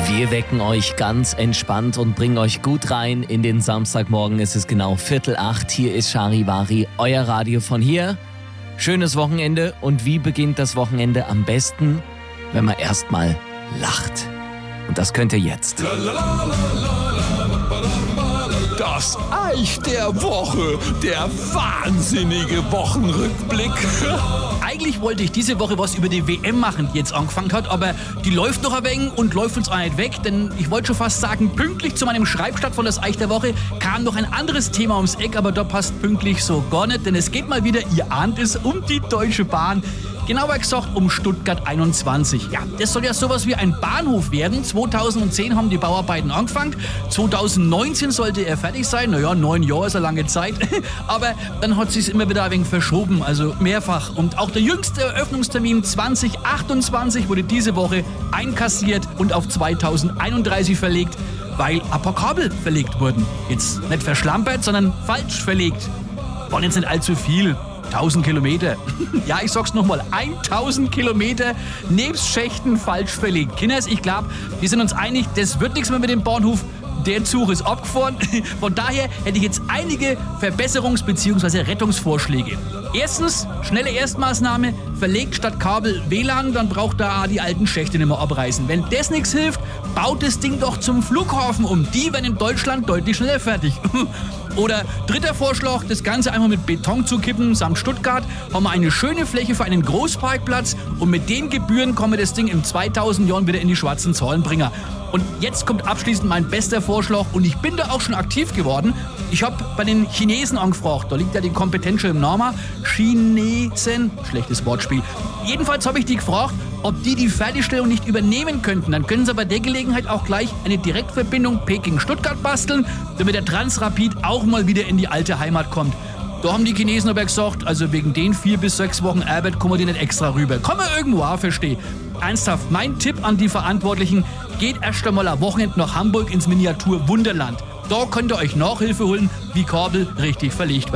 Wir wecken euch ganz entspannt und bringen euch gut rein in den Samstagmorgen. Es ist genau 7:45. Hier ist Charivari, euer Radio von hier. Schönes Wochenende. Und wie beginnt das Wochenende am besten? Wenn man erstmal lacht. Und das könnt ihr jetzt. Das Eich der Woche, der wahnsinnige Wochenrückblick. Eigentlich wollte ich diese Woche was über die WM machen, die jetzt angefangen hat, aber die läuft noch ein wenig und läuft uns auch nicht weg, denn ich wollte schon fast sagen, pünktlich zu meinem Schreibstart von das Eich der Woche kam noch ein anderes Thema ums Eck, aber da passt pünktlich so gar nicht, denn es geht mal wieder, ihr ahnt es, um die Deutsche Bahn. Genauer gesagt um Stuttgart 21. Ja, das soll ja sowas wie ein Bahnhof werden. 2010 haben die Bauarbeiten angefangen. 2019 sollte er fertig sein. Naja, 9 Jahre ist eine lange Zeit. Aber dann hat sich's immer wieder ein wenig verschoben, also mehrfach. Und auch der jüngste Eröffnungstermin 2028 wurde diese Woche einkassiert und auf 2031 verlegt, weil ein paar Kabel verlegt wurden. Jetzt nicht verschlampert, sondern falsch verlegt. Waren jetzt nicht allzu viel. 1000 Kilometer. Ja, ich sag's nochmal. 1000 Kilometer nebst Schächten falsch verlegt. Kinders, ich glaube, wir sind uns einig, das wird nichts mehr mit dem Bahnhof. Der Zug ist abgefahren. Von daher hätte ich jetzt einige Verbesserungs- bzw. Rettungsvorschläge. Erstens, schnelle Erstmaßnahme, verlegt statt Kabel WLAN, dann braucht da die alten Schächte nicht mehr abreißen. Wenn das nichts hilft, baut das Ding doch zum Flughafen um. Die werden in Deutschland deutlich schneller fertig. Oder dritter Vorschlag, das Ganze einfach mit Beton zu kippen. Samt Stuttgart haben wir eine schöne Fläche für einen Großparkplatz und mit den Gebühren kommen wir das Ding in 2000 Jahren wieder in die schwarzen Zahlen bringen. Und jetzt kommt abschließend mein bester Vorschlag und ich bin da auch schon aktiv geworden. Ich habe bei den Chinesen angefragt, da liegt ja die Kompetenz schon im Namen. Chinesen, schlechtes Wortspiel. Jedenfalls habe ich die gefragt, ob die Fertigstellung nicht übernehmen könnten. Dann können sie bei der Gelegenheit auch gleich eine Direktverbindung Peking-Stuttgart basteln, damit der Transrapid auch mal wieder in die alte Heimat kommt. Da haben die Chinesen aber gesagt, also wegen den 4 bis 6 Wochen Arbeit kommen wir die nicht extra rüber. Kann man irgendwo auch verstehen. Ernsthaft, mein Tipp an die Verantwortlichen, geht erst einmal am Wochenende nach Hamburg ins Miniatur Wunderland. Da könnt ihr euch Nachhilfe holen, wie Kabel richtig verlegt werden.